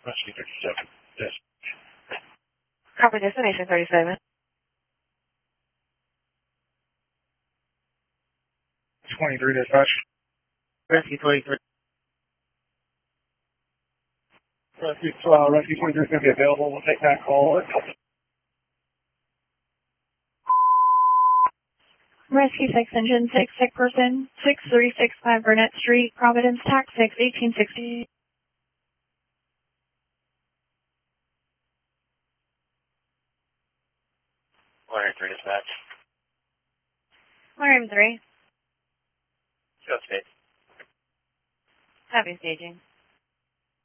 Rescue 37. Yes. Copy destination 37. 23 dispatch. Rescue 23. Rescue 23 is going to be available. We'll take that call. Rescue 6 engine 6 sick person 6365 Burnett Street, Providence, TAC 6 1860. 103 dispatch. 103. Go state. Copy staging.